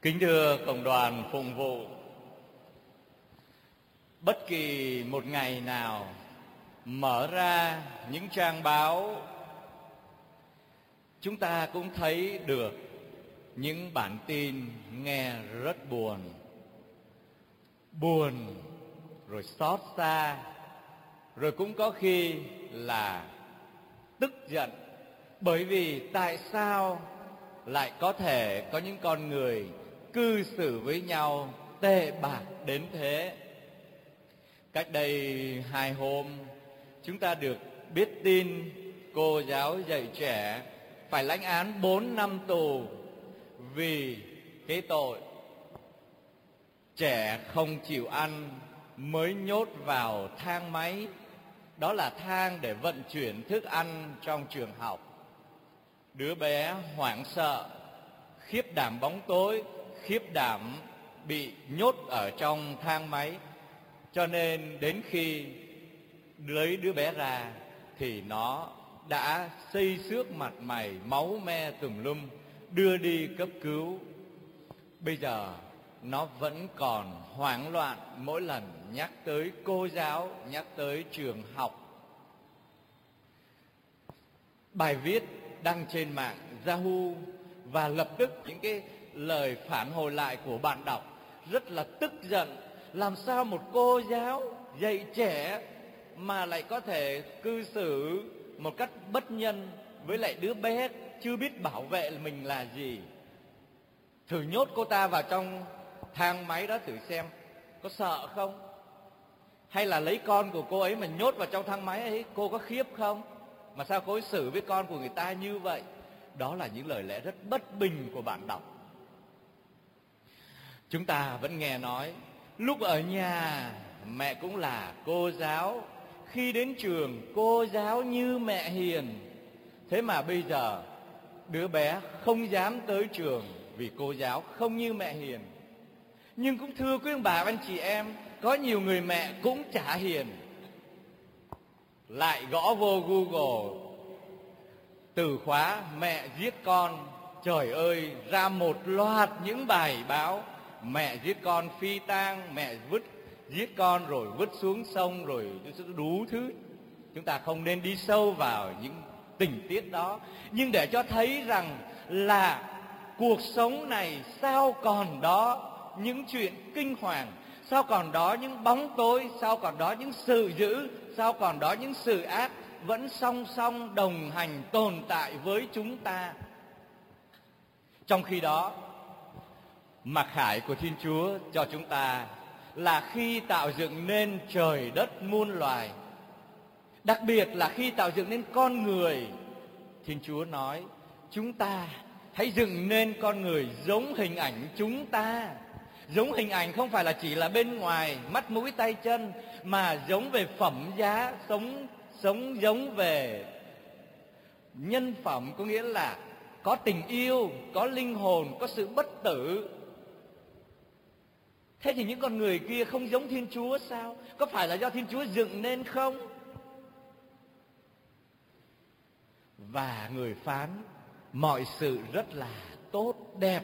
Kính thưa cộng đoàn phụng vụ, bất kỳ một ngày nào mở ra những trang báo, chúng ta cũng thấy được những bản tin nghe rất buồn. Buồn, rồi xót xa, rồi cũng có khi là tức giận. Bởi vì tại sao lại có thể có những con người cư xử với nhau tệ bạc đến thế? Cách đây 2 hôm, chúng ta được biết tin cô giáo dạy trẻ phải lãnh án 4 năm tù vì cái tội trẻ không chịu ăn mới nhốt vào thang máy. Đó là thang để vận chuyển thức ăn trong trường học. Đứa bé hoảng sợ, khiếp đảm bóng tối, khiếp đảm bị nhốt ở trong thang máy. Cho nên đến khi lấy đứa bé ra thì nó đã xây xước mặt mày, máu me tùm lum, đưa đi cấp cứu. Bây giờ nó vẫn còn hoảng loạn mỗi lần nhắc tới cô giáo, nhắc tới trường học. Bài viết đăng trên mạng Yahoo và lập tức những cái lời phản hồi lại của bạn đọc rất là tức giận. Làm sao một cô giáo dạy trẻ mà lại có thể cư xử một cách bất nhân với lại đứa bé chưa biết bảo vệ mình là gì? Thử nhốt cô ta vào trong thang máy đó thử xem, có sợ không? Hay là lấy con của cô ấy mà nhốt vào trong thang máy ấy, cô có khiếp không? Mà sao cô ấy xử với con của người ta như vậy? Đó là những lời lẽ rất bất bình của bạn đọc. Chúng ta vẫn nghe nói, lúc ở nhà mẹ cũng là cô giáo, khi đến trường cô giáo như mẹ hiền. Thế mà bây giờ đứa bé không dám tới trường vì cô giáo không như mẹ hiền. Nhưng cũng thưa quý ông bà anh chị em, có nhiều người mẹ cũng chả hiền. Lại gõ vô Google từ khóa mẹ giết con, trời ơi, ra một loạt những bài báo. Mẹ giết con phi tang, mẹ giết con rồi vứt xuống sông, rồi đủ thứ. Chúng ta không nên đi sâu vào những tình tiết đó, nhưng để cho thấy rằng là cuộc sống này sao còn đó những chuyện kinh hoàng, sao còn đó những bóng tối, sao còn đó những sự dữ, sao còn đó những sự ác vẫn song song đồng hành tồn tại với chúng ta. Trong khi đó, mặc khải của Thiên Chúa cho chúng ta là khi tạo dựng nên trời đất muôn loài, đặc biệt là khi tạo dựng nên con người, Thiên Chúa nói chúng ta hãy dựng nên con người giống hình ảnh chúng ta. Giống hình ảnh không phải là chỉ là bên ngoài, mắt mũi tay chân, mà giống về phẩm giá, sống giống về nhân phẩm, có nghĩa là có tình yêu, có linh hồn, có sự bất tử. Thế thì những con người kia không giống Thiên Chúa sao? Có phải là do Thiên Chúa dựng nên không? Và người phán mọi sự rất là tốt đẹp.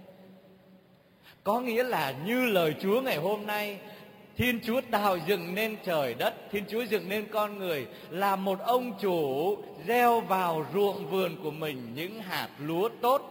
Có nghĩa là như lời Chúa ngày hôm nay, Thiên Chúa tạo dựng nên trời đất, Thiên Chúa dựng nên con người là một ông chủ gieo vào ruộng vườn của mình những hạt lúa tốt.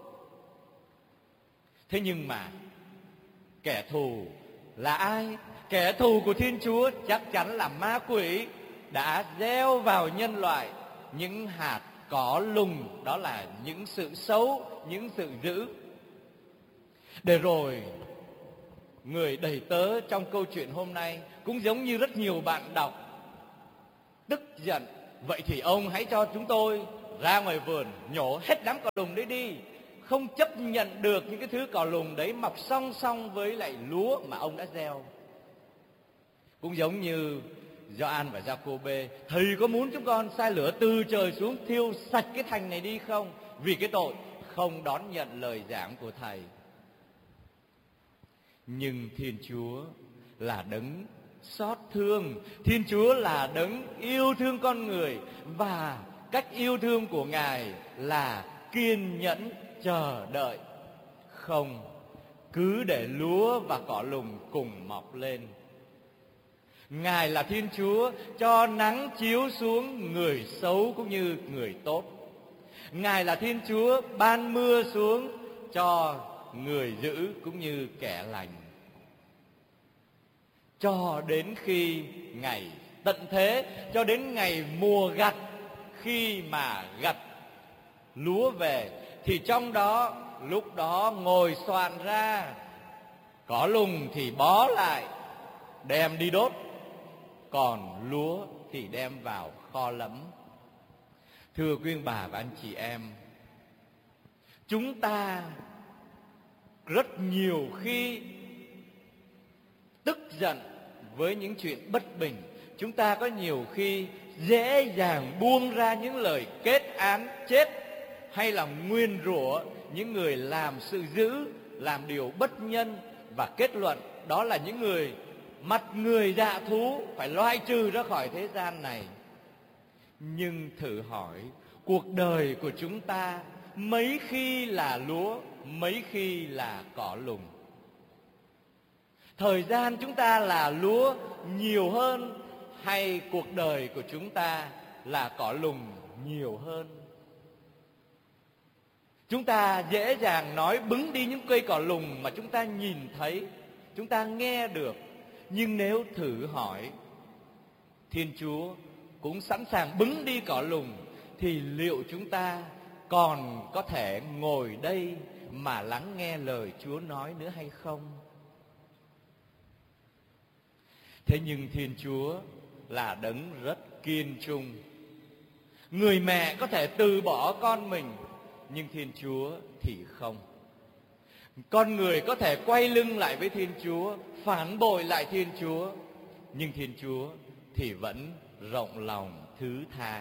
Thế nhưng mà kẻ thù là ai? Kẻ thù của Thiên Chúa chắc chắn là ma quỷ đã gieo vào nhân loại những hạt cỏ lùng, đó là những sự xấu, những sự dữ. Để rồi người đầy tớ trong câu chuyện hôm nay cũng giống như rất nhiều bạn đọc, tức giận. Vậy thì ông hãy cho chúng tôi ra ngoài vườn nhổ hết đám cỏ lùng đấy đi. Không chấp nhận được những cái thứ cỏ lùng đấy mọc song song với lại lúa mà ông đã gieo. Cũng giống như Gioan và Giacôbê, thầy có muốn chúng con sai lửa từ trời xuống thiêu sạch cái thành này đi không? Vì cái tội không đón nhận lời giảng của thầy. Nhưng Thiên Chúa là đấng xót thương, Thiên Chúa là đấng yêu thương con người, và cách yêu thương của Ngài là kiên nhẫn chờ đợi, không cứ để lúa và cỏ lùng cùng mọc lên. Ngài là Thiên Chúa cho nắng chiếu xuống người xấu cũng như người tốt. Ngài là Thiên Chúa ban mưa xuống cho người dữ cũng như kẻ lành. Cho đến khi ngày tận thế, cho đến ngày mùa gặt, khi mà gặt lúa về, thì trong đó lúc đó ngồi soạn ra, cỏ lùng thì bó lại đem đi đốt, còn lúa thì đem vào kho lẫm. Thưa quý bà và anh chị em, chúng ta rất nhiều khi tức giận với những chuyện bất bình. Chúng ta có nhiều khi dễ dàng buông ra những lời kết án chết, hay là nguyền rủa những người làm sự dữ, làm điều bất nhân, và kết luận đó là những người mặt người dạ thú, phải loại trừ ra khỏi thế gian này. Nhưng thử hỏi, cuộc đời của chúng ta mấy khi là lúa, mấy khi là cỏ lùng? Thời gian chúng ta là lúa nhiều hơn, hay cuộc đời của chúng ta là cỏ lùng nhiều hơn? Chúng ta dễ dàng nói bứng đi những cây cỏ lùng mà chúng ta nhìn thấy, chúng ta nghe được. Nhưng nếu thử hỏi, Thiên Chúa cũng sẵn sàng bứng đi cỏ lùng, thì liệu chúng ta còn có thể ngồi đây mà lắng nghe lời Chúa nói nữa hay không? Thế nhưng Thiên Chúa là đấng rất kiên trung. Người mẹ có thể từ bỏ con mình, nhưng Thiên Chúa thì không. Con người có thể quay lưng lại với Thiên Chúa, phản bội lại Thiên Chúa, nhưng Thiên Chúa thì vẫn rộng lòng thứ tha.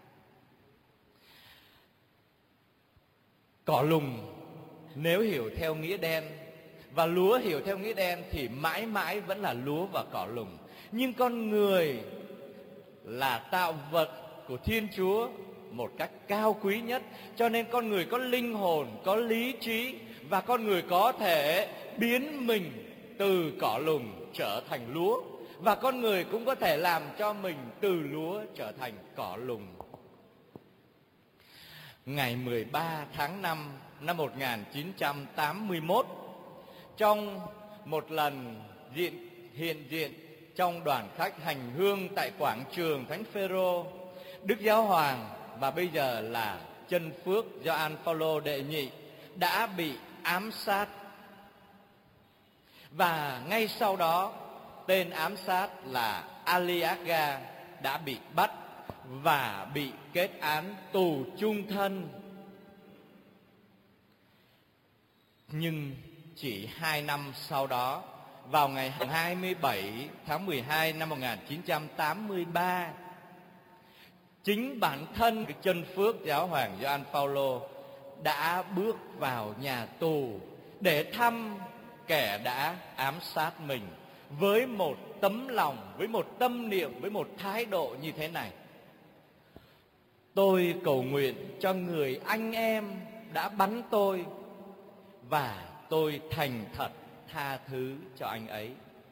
Cỏ lùng nếu hiểu theo nghĩa đen và lúa hiểu theo nghĩa đen thì mãi mãi vẫn là lúa và cỏ lùng. Nhưng con người là tạo vật của Thiên Chúa một cách cao quý nhất, cho nên con người có linh hồn, có lý trí, và con người có thể biến mình từ cỏ lùng trở thành lúa, và con người cũng có thể làm cho mình từ lúa trở thành cỏ lùng. Ngày 13 tháng 5 năm 1981, trong một lần hiện diện trong đoàn khách hành hương tại quảng trường Thánh Phêrô, Đức Giáo Hoàng và bây giờ là Chân Phước Gioan Phaolô đệ nhị đã bị ám sát. Và ngay sau đó, tên ám sát là Ali Aga đã bị bắt và bị kết án tù chung thân. Nhưng chỉ 2 năm sau đó, vào ngày 27 tháng 12 năm 1983, chính bản thân Chân Phước Giáo hoàng Gioan Phaolô đã bước vào nhà tù để thăm kẻ đã ám sát mình, với một tấm lòng, với một tâm niệm, với một thái độ như thế này: tôi cầu nguyện cho người anh em đã bắn tôi, và tôi thành thật tha thứ cho anh ấy.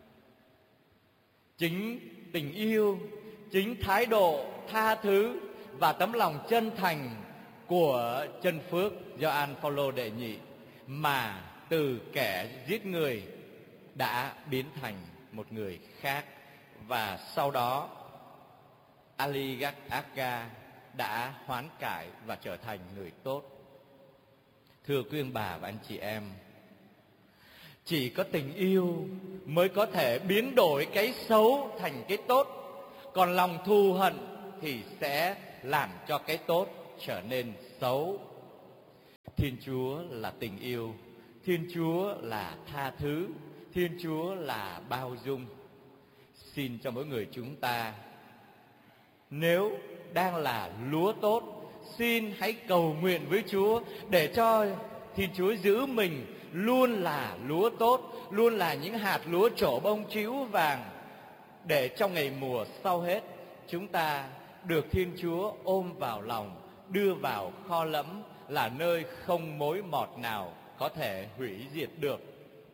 Chính tình yêu, chính thái độ tha thứ và tấm lòng chân thành của Chân Phước Gioan Phaolô đệ nhị mà từ kẻ giết người đã biến thành một người khác. Và sau đó Ali Aga đã hoán cải và trở thành người tốt. Thưa quý ông bà và anh chị em, chỉ có tình yêu mới có thể biến đổi cái xấu thành cái tốt, còn lòng thù hận thì sẽ làm cho cái tốt trở nên xấu. Thiên Chúa là tình yêu, Thiên Chúa là tha thứ, Thiên Chúa là bao dung. Xin cho mỗi người chúng ta, nếu đang là lúa tốt, xin hãy cầu nguyện với Chúa để cho Thiên Chúa giữ mình luôn là lúa tốt, luôn là những hạt lúa trổ bông trĩu vàng, để trong ngày mùa sau hết chúng ta được Thiên Chúa ôm vào lòng, đưa vào kho lẫm, là nơi không mối mọt nào có thể hủy diệt được.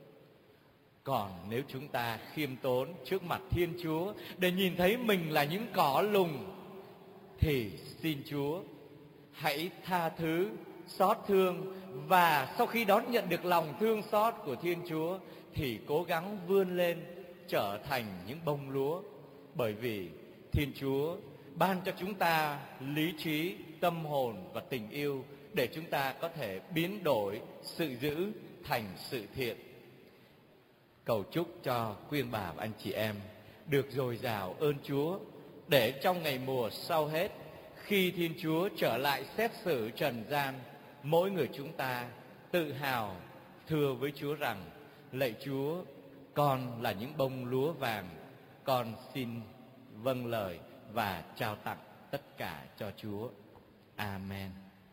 Còn nếu chúng ta khiêm tốn trước mặt Thiên Chúa để nhìn thấy mình là những cỏ lùng, thì xin Chúa hãy tha thứ, xót thương, và sau khi đón nhận được lòng thương xót của Thiên Chúa thì cố gắng vươn lên trở thành những bông lúa. Bởi vì Thiên Chúa ban cho chúng ta lý trí, tâm hồn và tình yêu để chúng ta có thể biến đổi sự dữ thành sự thiện. Cầu chúc cho quyên bà và anh chị em được dồi dào ơn Chúa, để trong ngày mùa sau hết, khi Thiên Chúa trở lại xét xử trần gian, mỗi người chúng ta tự hào thưa với Chúa rằng: lạy Chúa, con là những bông lúa vàng, con xin vâng lời và trao tặng tất cả cho Chúa. Amen.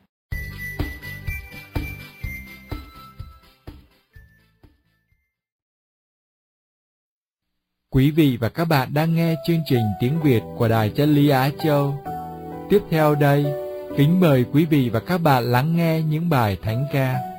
Quý vị và các bạn đang nghe chương trình tiếng Việt của Đài Chân Lý Á Châu. Tiếp theo đây, kính mời quý vị và các bạn lắng nghe những bài thánh ca